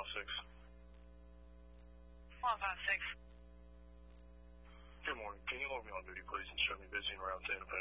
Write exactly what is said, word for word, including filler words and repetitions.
five six. one five six. Good morning. Can you load me on duty, please, and show me visiting around Santa Fe?